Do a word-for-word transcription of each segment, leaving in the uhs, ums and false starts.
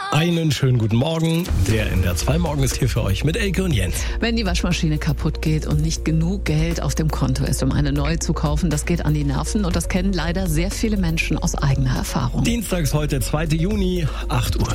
Einen schönen guten Morgen. Der N D R zwei Morgen ist hier für euch mit Elke und Jens. Wenn die Waschmaschine kaputt geht und nicht genug Geld auf dem Konto ist, um eine neue zu kaufen, das geht an die Nerven und das kennen leider sehr viele Menschen aus eigener Erfahrung. Dienstags heute, zweiter Juni, acht Uhr.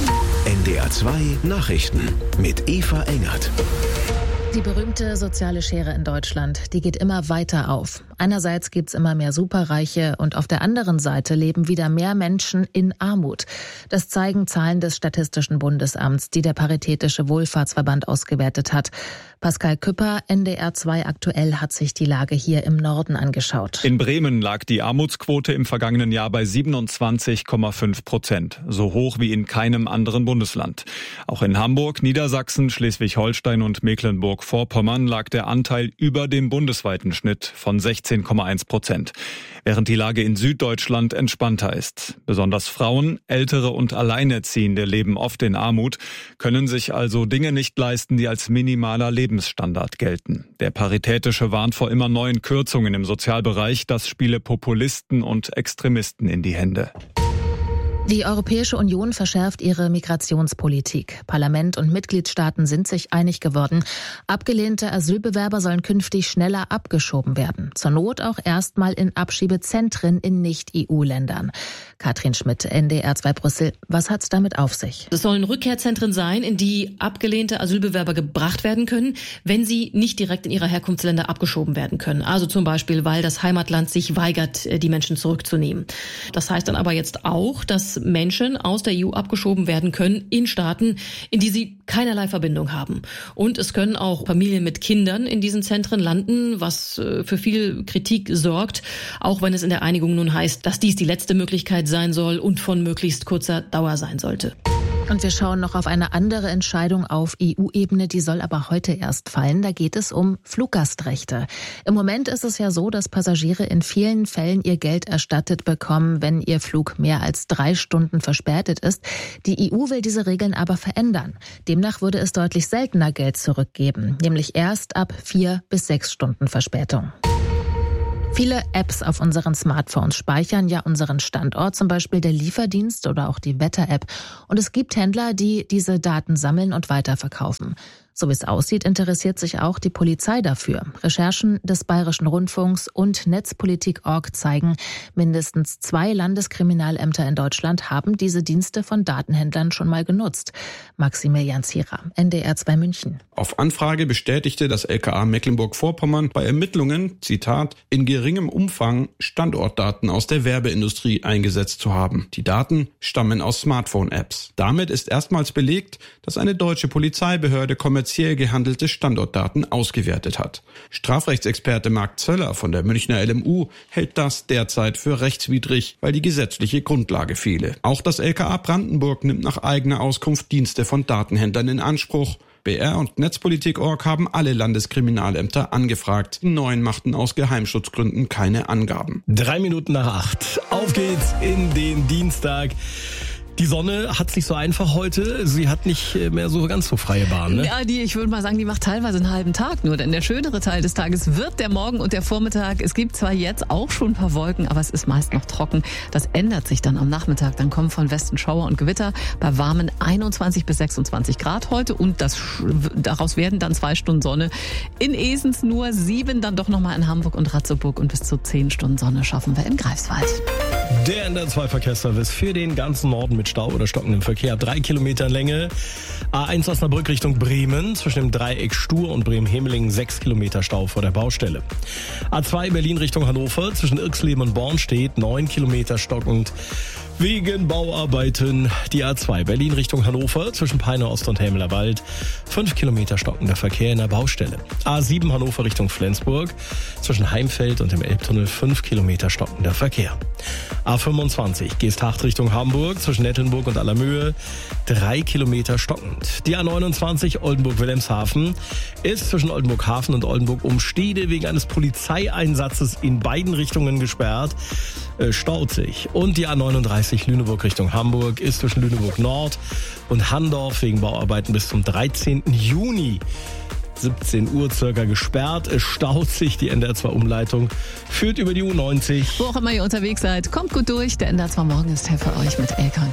N D R zwei Nachrichten mit Eva Engert. Die berühmte soziale Schere in Deutschland, die geht immer weiter auf. Einerseits gibt's immer mehr Superreiche und auf der anderen Seite leben wieder mehr Menschen in Armut. Das zeigen Zahlen des Statistischen Bundesamts, die der Paritätische Wohlfahrtsverband ausgewertet hat. Pascal Küpper, N D R zwei aktuell, hat sich die Lage hier im Norden angeschaut. In Bremen lag die Armutsquote im vergangenen Jahr bei siebenundzwanzig Komma fünf Prozent, so hoch wie in keinem anderen Bundesland. Auch in Hamburg, Niedersachsen, Schleswig-Holstein und Mecklenburg-Vorpommern lag der Anteil über dem bundesweiten Schnitt von sechzehn Komma eins Prozent, während die Lage in Süddeutschland entspannter ist. Besonders Frauen, Ältere und Alleinerziehende leben oft in Armut, können sich also Dinge nicht leisten, die als minimaler Lebensstandard gelten. Der Paritätische warnt vor immer neuen Kürzungen im Sozialbereich, das spiele Populisten und Extremisten in die Hände. Die Europäische Union verschärft ihre Migrationspolitik. Parlament und Mitgliedstaaten sind sich einig geworden. Abgelehnte Asylbewerber sollen künftig schneller abgeschoben werden. Zur Not auch erstmal in Abschiebezentren in Nicht-E U-Ländern. Katrin Schmidt, N D R zwei Brüssel. Was hat's damit auf sich? Es sollen Rückkehrzentren sein, in die abgelehnte Asylbewerber gebracht werden können, wenn sie nicht direkt in ihre Herkunftsländer abgeschoben werden können. Also zum Beispiel, weil das Heimatland sich weigert, die Menschen zurückzunehmen. Das heißt dann aber jetzt auch, dass Menschen aus der E U abgeschoben werden können in Staaten, in die sie keinerlei Verbindung haben. Und es können auch Familien mit Kindern in diesen Zentren landen, was für viel Kritik sorgt, auch wenn es in der Einigung nun heißt, dass dies die letzte Möglichkeit sein soll und von möglichst kurzer Dauer sein sollte. Und wir schauen noch auf eine andere Entscheidung auf E U-Ebene, die soll aber heute erst fallen. Da geht es um Fluggastrechte. Im Moment ist es ja so, dass Passagiere in vielen Fällen ihr Geld erstattet bekommen, wenn ihr Flug mehr als drei Stunden verspätet ist. Die E U will diese Regeln aber verändern. Demnach würde es deutlich seltener Geld zurückgeben, nämlich erst ab vier bis sechs Stunden Verspätung. Viele Apps auf unseren Smartphones speichern ja unseren Standort, zum Beispiel der Lieferdienst oder auch die Wetter-App. Und es gibt Händler, die diese Daten sammeln und weiterverkaufen. So wie es aussieht, interessiert sich auch die Polizei dafür. Recherchen des Bayerischen Rundfunks und Netzpolitik Punkt org zeigen, mindestens zwei Landeskriminalämter in Deutschland haben diese Dienste von Datenhändlern schon mal genutzt. Maximilian Zierer, N D R zwei München. Auf Anfrage bestätigte das L K A Mecklenburg-Vorpommern bei Ermittlungen, Zitat, in geringem Umfang Standortdaten aus der Werbeindustrie eingesetzt zu haben. Die Daten stammen aus Smartphone-Apps. Damit ist erstmals belegt, dass eine deutsche Polizeibehörde kommerziell gehandelte Standortdaten ausgewertet hat. Strafrechtsexperte Marc Zöller von der Münchner L M U hält das derzeit für rechtswidrig, weil die gesetzliche Grundlage fehle. Auch das L K A Brandenburg nimmt nach eigener Auskunft Dienste von Datenhändlern in Anspruch. B R und Netzpolitik Punkt org haben alle Landeskriminalämter angefragt. Die neuen machten aus Geheimschutzgründen keine Angaben. Drei Minuten nach acht. Auf geht's in den Dienstag. Die Sonne hat's nicht so einfach heute. Sie hat nicht mehr so ganz so freie Bahn, ne? Ja, die, ich würde mal sagen, die macht teilweise einen halben Tag nur. Denn der schönere Teil des Tages wird der Morgen und der Vormittag. Es gibt zwar jetzt auch schon ein paar Wolken, aber es ist meist noch trocken. Das ändert sich dann am Nachmittag. Dann kommen von Westen Schauer und Gewitter bei warmen einundzwanzig bis sechsundzwanzig Grad heute. Und das, daraus werden dann zwei Stunden Sonne. In Esens nur sieben, dann doch nochmal in Hamburg und Ratzeburg. Und bis zu zehn Stunden Sonne schaffen wir in Greifswald. Der N D R zwei Verkehrsservice für den ganzen Norden mit Stau oder stockendem Verkehr. Drei Kilometer Länge. A eins Osnabrück Richtung Bremen. Zwischen dem Dreieck Stur und Bremen-Hemelingen sechs Kilometer Stau vor der Baustelle. A zwei Berlin Richtung Hannover. Zwischen Irxleben und Bornstedt neun Kilometer stockend wegen Bauarbeiten. Die A zwei Berlin Richtung Hannover. Zwischen Peine Ost und Helmeler Wald fünf Kilometer stockender Verkehr in der Baustelle. A sieben Hannover Richtung Flensburg. Zwischen Heimfeld und dem Elbtunnel fünf Kilometer stockender Verkehr. A fünfundzwanzig Geesthacht Richtung Hamburg. Zwischen Nettelnburg und Allermöhe drei Kilometer stockend. Die A neunundzwanzig Oldenburg-Wilhelmshaven ist zwischen Oldenburg-Hafen und Oldenburg-Umstede wegen eines Polizeieinsatzes in beiden Richtungen gesperrt. Äh, staut sich. Und die A neununddreißig Lüneburg Richtung Hamburg ist zwischen Lüneburg Nord und Handorf wegen Bauarbeiten bis zum dreizehnten Juni siebzehn Uhr circa gesperrt. Es staut sich. Die N D R zwei Umleitung führt über die U neunzig. Wo auch immer ihr unterwegs seid, kommt gut durch. Der N D R zwei Morgen ist hier für euch mit Elke und